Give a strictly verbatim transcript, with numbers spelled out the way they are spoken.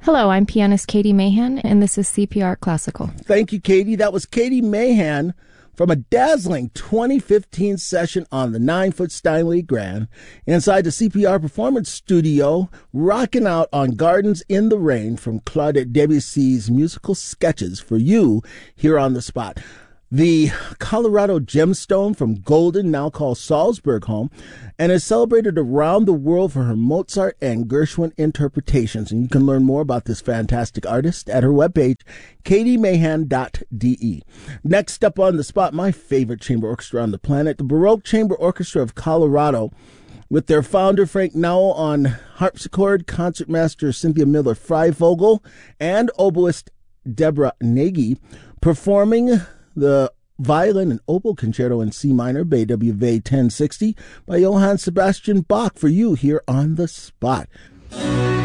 Hello, I'm pianist Katie Mahan, and this is C P R Classical. Thank you, Katie. That was Katie Mahan from a dazzling twenty fifteen session on the nine-foot Steinway Grand inside the C P R Performance Studio, rocking out on Gardens in the Rain from Claude Debussy's musical sketches for you here on the spot. The Colorado gemstone from Golden, now called Salzburg home, and is celebrated around the world for her Mozart and Gershwin interpretations. And you can learn more about this fantastic artist at her webpage, katie mahan dot d e. Next up on the spot, my favorite chamber orchestra on the planet, the Baroque Chamber Orchestra of Colorado, with their founder, Frank Nowell, on harpsichord, concertmaster Cynthia Miller-Freivogel, and oboist Deborah Nagy, performing the violin and oboe concerto in C minor, B W V ten sixty, by Johann Sebastian Bach for you here on the spot.